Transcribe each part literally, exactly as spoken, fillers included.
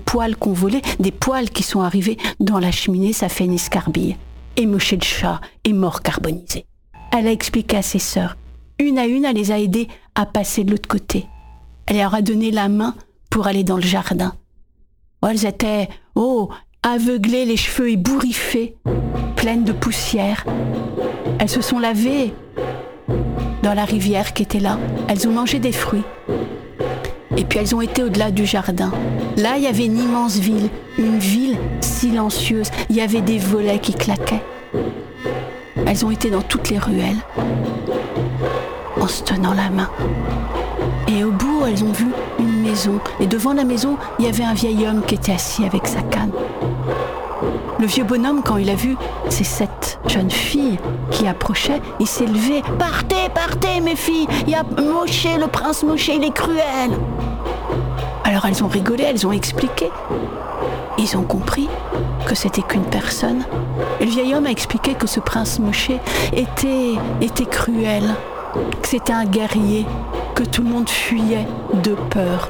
poils qu'on volait, des poils qui sont arrivés dans la cheminée, ça fait une escarbille. Et Moshe le chat est mort carbonisé. Elle a expliqué à ses sœurs. Une à une, elle les a aidées à passer de l'autre côté. Elle leur a donné la main pour aller dans le jardin. Oh, elles étaient, oh, aveuglées, les cheveux ébouriffés, pleines de poussière. Elles se sont lavées dans la rivière qui était là. Elles ont mangé des fruits. Et puis elles ont été au-delà du jardin. Là, il y avait une immense ville, une ville silencieuse. Il y avait des volets qui claquaient. Elles ont été dans toutes les ruelles, en se tenant la main. Et au bout, elles ont vu une maison. Et devant la maison, il y avait un vieil homme qui était assis avec sa canne. Le vieux bonhomme, quand il a vu ces sept jeunes filles qui approchaient, il s'est levé. « Partez, partez, mes filles, il y a Moshe, le prince Moshe, il est cruel !» Alors elles ont rigolé, elles ont expliqué. Ils ont compris que c'était qu'une personne. Et le vieil homme a expliqué que ce prince Moshe était, était cruel, que c'était un guerrier, que tout le monde fuyait de peur.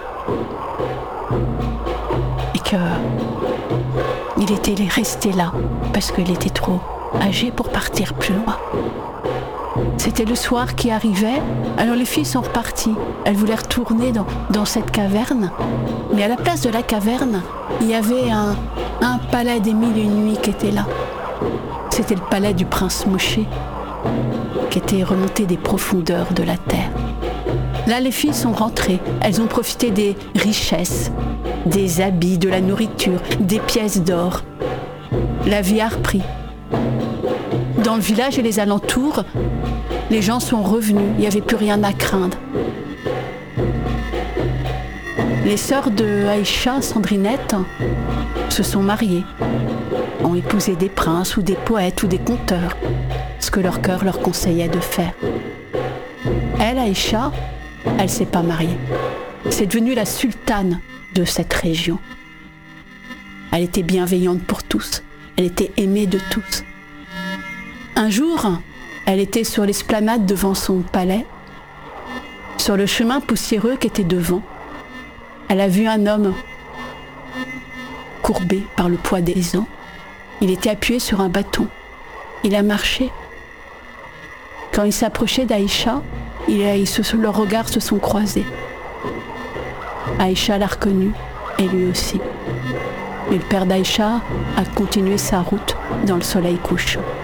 Et que il était resté là parce qu'il était trop âgé pour partir plus loin. C'était le soir qui arrivait, alors les filles sont reparties. Elles voulaient retourner dans, dans cette caverne, mais à la place de la caverne, il y avait un, un palais des mille et une nuits qui était là. C'était le palais du prince Moshe, qui était remonté des profondeurs de la terre. Là, les filles sont rentrées. Elles ont profité des richesses, des habits, de la nourriture, des pièces d'or. La vie a repris. Dans le village et les alentours, les gens sont revenus. Il n'y avait plus rien à craindre. Les sœurs de Aïcha, Sandrinette, se sont mariées, ont épousé des princes ou des poètes ou des conteurs, ce que leur cœur leur conseillait de faire. Elle, Aïcha, elle ne s'est pas mariée. C'est devenue la sultane de cette région. Elle était bienveillante pour tous. Elle était aimée de tous. Un jour, elle était sur l'esplanade devant son palais, sur le chemin poussiéreux qui était devant. Elle a vu un homme courbé par le poids des ans. Il était appuyé sur un bâton. Il a marché. Quand il s'approchait d'Aïcha, il a, il se, leurs regards se sont croisés. Aïcha l'a reconnu, et lui aussi. Et le père d'Aïcha a continué sa route dans le soleil couchant.